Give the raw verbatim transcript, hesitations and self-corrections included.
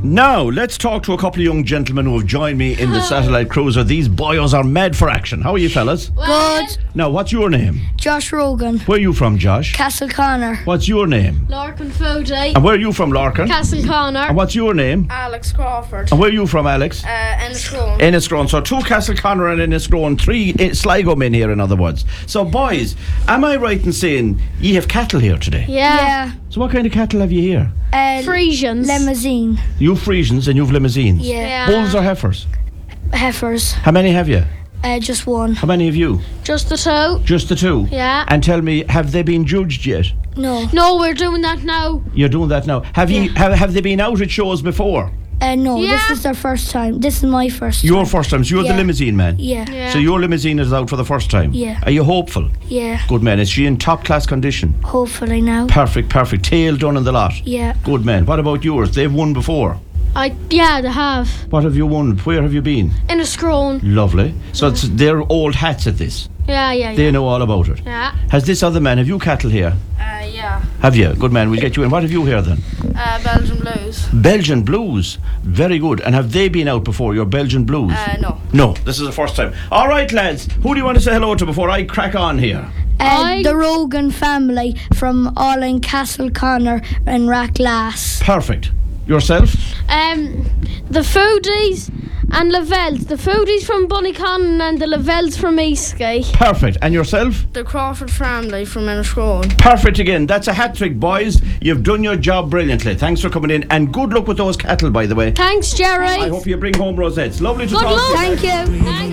Now, let's talk to a couple of young gentlemen who have joined me in the satellite cruiser. These boyos are mad for action. How are you, fellas? Good. Now, what's your name? Josh Rogan. Where are you from, Josh? Castle Connor. What's your name? Larkin Fody. And where are you from, Larkin? Castle Connor. And what's your name? Alex Crawford. And where are you from, Alex? Uh, Enniscrone. Enniscrone. So two Castle Connor and Enniscrone, three uh, Sligo men here, in other words. So, boys, am I right in saying ye have cattle here today? Yeah. So what kind of cattle have you here? Uh, Frisians. Limousine. You've Frisians and you've limousines. Yeah. Yeah. Bulls or heifers? Heifers. How many have you? Uh, just one. How many have you? Just the two. Just the two? Yeah. And tell me, have they been judged yet? No. No, we're doing that now. You're doing that now. Have you have, have they been out at shows before? Uh, no, Yeah. this is their first time. This is my first Your time. first time. So you're Yeah. the limousine man. Yeah. Yeah. So your limousine is out for the first time. Yeah. Are you hopeful? Yeah. Good man. Is she in top class condition? Hopefully now. Perfect, perfect. Tail done in the lot. Yeah. Good man. What about yours? They've won before. I yeah, they have. What have you won? Where have you been? Enniscrone. Lovely. So it's, they're old hats at this. Yeah, yeah, yeah. They know all about it. Yeah. Has this other man, have you cattle here? Uh, yeah. Have you? Good man, we'll get you in. What have you here then? Uh, Belgian Blues. Belgian Blues. Very good. And have they been out before, your Belgian Blues? Uh, no. No, this is the first time. All right, lads. Who do you want to say hello to before I crack on here? Uh, I- the Rogan family from all in Castle Connor and Rackglass. Perfect. Yourself? Um, the Foodies and Lavelles. The Foodies from Bunnycon and the Lavelles from Eastgate. Perfect. And yourself? The Crawford family from Enniscrone. Perfect again. That's a hat trick, boys. You've done your job brilliantly. Thanks for coming in. And good luck with those cattle, by the way. Thanks, Jerry. I hope you bring home rosettes. Lovely to Good talk luck. to you. Thank you.